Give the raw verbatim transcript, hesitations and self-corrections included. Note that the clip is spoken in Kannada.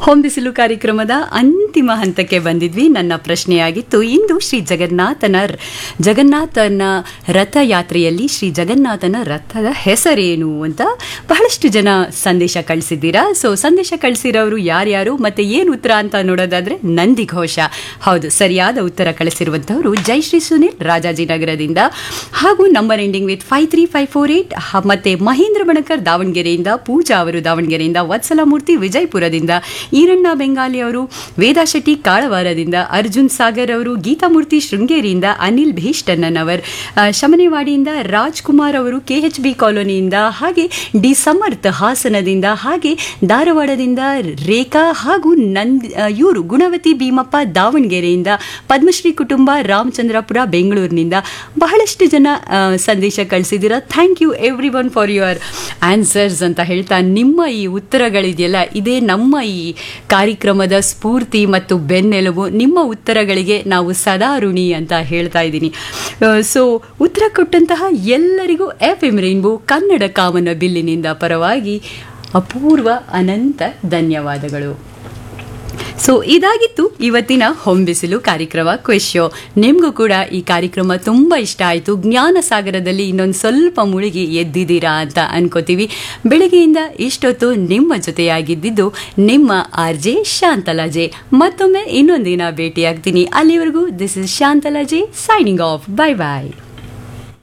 ಹೊಂಬಿಸಿಲು ಕಾರ್ಯಕ್ರಮದ ಅಂತಿಮ ಹಂತಕ್ಕೆ ಬಂದಿದ್ವಿ. ನನ್ನ ಪ್ರಶ್ನೆಯಾಗಿತ್ತು, ಇಂದು ಶ್ರೀ ಜಗನ್ನಾಥನ ಜಗನ್ನಾಥನ ರಥಯಾತ್ರೆಯಲ್ಲಿ ಶ್ರೀ ಜಗನ್ನಾಥನ ರಥದ ಹೆಸರೇನು ಅಂತ ಬಹಳಷ್ಟು ಜನ ಸಂದೇಶ ಕಳಿಸಿದ್ದೀರಾ. ಸೊ ಸಂದೇಶ ಕಳಿಸಿರೋರು ಯಾರ್ಯಾರು ಮತ್ತೆ ಏನು ಉತ್ತರ ಅಂತ ನೋಡೋದಾದ್ರೆ ನಂದಿಘೋಷ. ಹೌದು, ಸರಿಯಾದ ಉತ್ತರ ಕಳಿಸಿರುವಂತವರು ಜಯಶ್ರೀ ಸುನಿಲ್ ರಾಜಾಜಿನಗರದಿಂದ, ಹಾಗೂ number ending with five three five four eight ಮತ್ತೆ ಮಹೇಂದ್ರ ಬಣಕರ್ ದಾವಣಗೆರೆಯಿಂದ, ಪೂಜಾ ಅವರು ದಾವಣಗೆರೆಯಿಂದ, ವತ್ಸಲಾಮೂರ್ತಿ ವಿಜಯಪುರದಿಂದ, ಈರಣ್ಣ ಬೆಂಗಾಲಿ ಅವರು ವೇದಾ ಶೆಟ್ಟಿ ಕಾಳವಾರದಿಂದ, ಅರ್ಜುನ್ ಸಾಗರ್ ಅವರು ಗೀತಾಮೂರ್ತಿ ಶೃಂಗೇರಿಯಿಂದ, ಅನಿಲ್ ಭೀಷ್ಟನ್ನವರ್ ಶಮನೆವಾಡಿಯಿಂದ, ರಾಜ್ಕುಮಾರ್ ಅವರು ಕೆಎಚ್ ಬಿ ಕಾಲೋನಿಯಿಂದ, ಹಾಗೆ ಡಿ ಸಮರ್ಥ ಹಾಸನದಿಂದ, ಹಾಗೆ ಧಾರವಾಡದಿಂದ ರೇಖಾ, ಹಾಗೂ ನಂದ್ ಇವರು ಗುಣವತಿ ಭೀಮಪ್ಪ ದಾವಣಗೆರೆಯಿಂದ, ಪದ್ಮಶ್ರೀ ಕುಟುಂಬ ರಾಮಚಂದ್ರಪುರ ಬೆಂಗಳೂರಿನಿಂದ ಬಹಳಷ್ಟು ಜನ ಸಂದೇಶ ಕಳಿಸಿದ್ದೀರಾ. Thank you every one for your answers ಅಂತ ಹೇಳ್ತಾ, ನಿಮ್ಮ ಈ ಉತ್ತರಗಳಿದೆಯಲ್ಲ, ಇದೇ ನಮ್ಮ ಈ ಕಾರ್ಯಕ್ರಮದ ಸ್ಫೂರ್ತಿ ಮತ್ತು ಬೆನ್ನೆಲುಬು. ನಿಮ್ಮ ಉತ್ತರಗಳಿಗೆ ನಾವು ಸದಾ ಋಣಿ ಅಂತ ಹೇಳ್ತಾ ಇದ್ದೀನಿ. ಸೊ ಉತ್ತರ ಕೊಟ್ಟಂತಹ ಎಲ್ಲರಿಗೂ ಎಫ್ ಎಂ ರೈನ್ಬೋ ಕನ್ನಡ ಕಾಮನ ಬಿಲ್ಲಿನಿಂದ ಪರವಾಗಿ ಅಪೂರ್ವ ಅನಂತ ಧನ್ಯವಾದಗಳು. ಸೊ ಇದಾಗಿತ್ತು ಇವತ್ತಿನ ಹೊಂಬಿಸಿಲು ಕಾರ್ಯಕ್ರಮ ಕ್ವಿಜ್ ಶೋ. ನಿಮಗೂ ಕೂಡ ಈ ಕಾರ್ಯಕ್ರಮ ತುಂಬ ಇಷ್ಟ ಆಯಿತು. ಜ್ಞಾನ ಸಾಗರದಲ್ಲಿ ಇನ್ನೊಂದು ಸ್ವಲ್ಪ ಮುಳುಗಿ ಎದ್ದಿದ್ದೀರಾ ಅಂತ ಅನ್ಕೋತೀವಿ. ಬೆಳಗ್ಗೆಯಿಂದ ಇಷ್ಟೊತ್ತು ನಿಮ್ಮ ಜೊತೆಯಾಗಿದ್ದಿದ್ದು ನಿಮ್ಮ ಆರ್ ಜೆ ಶಾಂತಲಾ ಜೆ. ಮತ್ತೊಮ್ಮೆ ಇನ್ನೊಂದಿನ ಭೇಟಿಯಾಗ್ತೀನಿ. ಅಲ್ಲಿವರೆಗೂ this is Shantala J signing off. Bye bye.